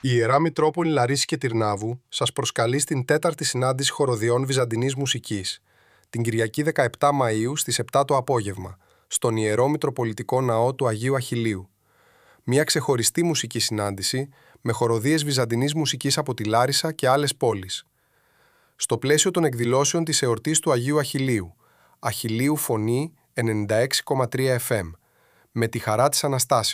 Η Ιερά Μητρόπολη Λαρίσης και Τυρνάβου σας προσκαλεί στην 4η συνάντηση χοροδιών Βυζαντινής Μουσικής, την Κυριακή 17 Μαΐου στις 7 το απόγευμα, στον Ιερό Μητροπολιτικό Ναό του Αγίου Αχιλλείου. Μια ξεχωριστή μουσική συνάντηση με χοροδίες Βυζαντινής Μουσικής από τη Λάρισα και άλλες πόλεις. Στο πλαίσιο των εκδηλώσεων της εορτής του Αγίου Αχιλλείου, Αχιλλείου Φωνή 96,3 FM, με τη χαρά της Αναστάσεως.